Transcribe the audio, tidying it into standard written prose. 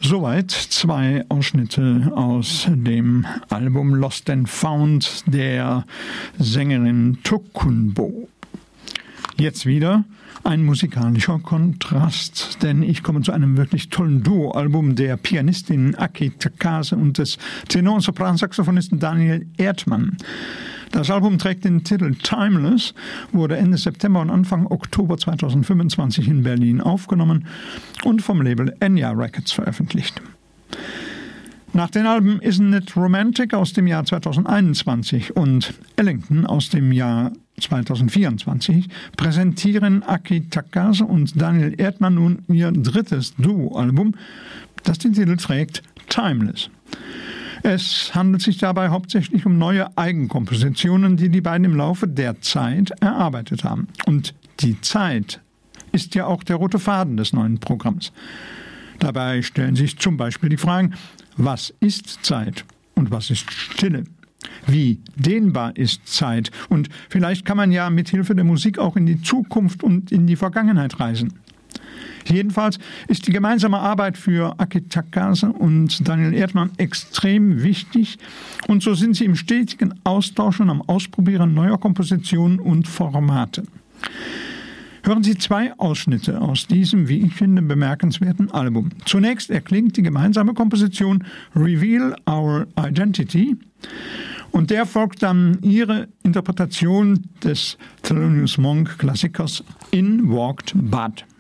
Soweit 2 Ausschnitte aus dem Album Lost and Found der Sängerin Tokunboh. Jetzt wieder ein musikalischer Kontrast, denn ich komme zu einem wirklich tollen Duo-Album der Pianistin Aki Takase und des Tenor- und Sopransaxophonisten Daniel Erdmann. Das Album trägt den Titel Timeless, wurde Ende September und Anfang Oktober 2025 in Berlin aufgenommen und vom Label Enya Records veröffentlicht. Nach den Alben Isn't It Romantic aus dem Jahr 2021 und Ellington aus dem Jahr 2024 präsentieren Aki Takase und Daniel Erdmann nun ihr drittes Duo-Album, das den Titel trägt Timeless. Es handelt sich dabei hauptsächlich um neue Eigenkompositionen, die die beiden im Laufe der Zeit erarbeitet haben. Und die Zeit ist ja auch der rote Faden des neuen Programms. Dabei stellen sich zum Beispiel die Fragen, was ist Zeit und was ist Stille? Wie dehnbar ist Zeit? Und vielleicht kann man ja mit Hilfe der Musik auch in die Zukunft und in die Vergangenheit reisen. Jedenfalls ist die gemeinsame Arbeit für Aki Takase und Daniel Erdmann extrem wichtig und so sind sie im stetigen Austausch und am Ausprobieren neuer Kompositionen und Formate. Hören Sie 2 Ausschnitte aus diesem, wie ich finde, bemerkenswerten Album. Zunächst erklingt die gemeinsame Komposition Reveal Our Identity und der folgt dann ihre Interpretation des Thelonious Monk Klassikers In Walked Bud.